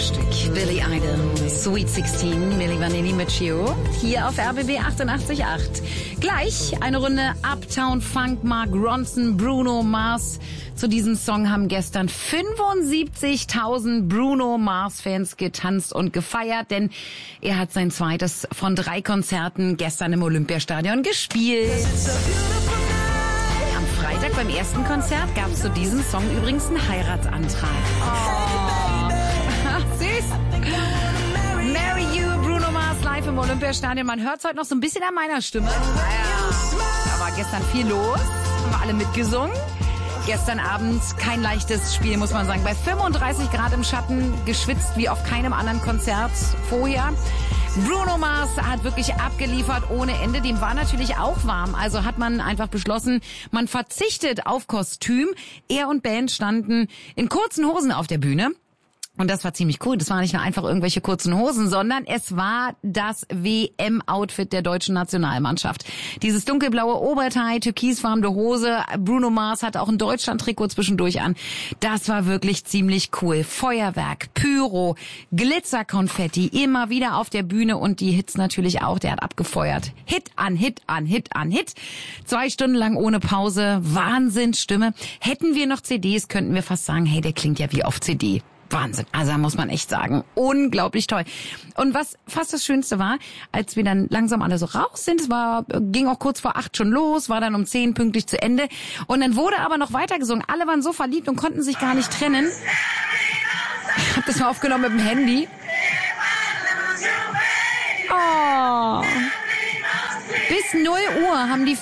Stück. Billy Idol, Sweet 16, Milli Vanilli mit Chio. Hier auf RBB 88.8. Gleich eine Runde Uptown Funk, Mark Ronson, Bruno Mars. Zu diesem Song haben gestern 75.000 Bruno Mars-Fans getanzt und gefeiert, denn er hat sein zweites von 3 Konzerten gestern im Olympiastadion gespielt. Am Freitag beim ersten Konzert gab es zu diesem Song übrigens einen Heiratsantrag. Oh, süß. Marry You, Bruno Mars live im Olympiastadion. Man hört es heute noch so ein bisschen an meiner Stimme. Da war gestern viel los, haben wir alle mitgesungen. Gestern Abend kein leichtes Spiel, muss man sagen. Bei 35 Grad im Schatten, geschwitzt wie auf keinem anderen Konzert vorher. Bruno Mars hat wirklich abgeliefert ohne Ende. Dem war natürlich auch warm. Also hat man einfach beschlossen, man verzichtet auf Kostüm. Er und Band standen in kurzen Hosen auf der Bühne. Und das war ziemlich cool. Das war nicht nur einfach irgendwelche kurzen Hosen, sondern es war das WM-Outfit der deutschen Nationalmannschaft. Dieses dunkelblaue Oberteil, türkisfarbene Hose. Bruno Mars hatte auch ein Deutschland-Trikot zwischendurch an. Das war wirklich ziemlich cool. Feuerwerk, Pyro, Glitzerkonfetti, immer wieder auf der Bühne und die Hits natürlich auch. Der hat abgefeuert. Hit an Hit an Hit an Hit. 2 Stunden lang ohne Pause. Wahnsinnsstimme. Hätten wir noch CDs, könnten wir fast sagen, hey, der klingt ja wie auf CD. Wahnsinn. Also muss man echt sagen, unglaublich toll. Und was fast das Schönste war, als wir dann langsam alle so raus sind, ging auch kurz vor 8 schon los, war dann um 10 pünktlich zu Ende. Und dann wurde aber noch weiter gesungen. Alle waren so verliebt und konnten sich gar nicht trennen. Ich hab das mal aufgenommen mit dem Handy. Oh. Bis 0 Uhr haben die